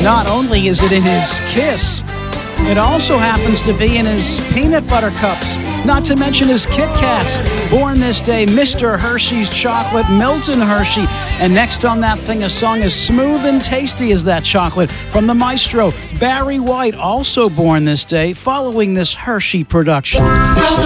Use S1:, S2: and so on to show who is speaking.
S1: Not only is it in his Kiss, it also happens to be in his peanut butter cups, not to mention his Kit Kats. Born this day, Mr. Hershey's chocolate, Milton Hershey. And next on that thing, a song as smooth and tasty as that chocolate from the maestro, Barry White, also born this day, following this Hershey production.